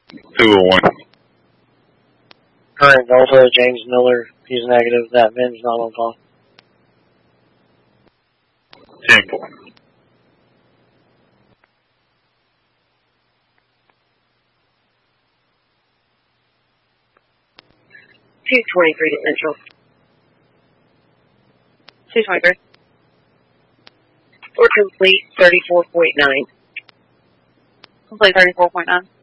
201. Current Delta, James Miller, he's negative. That VIN's not on call. 10-4. $223 to Central. 223. We're complete 34.9. Complete 34.9.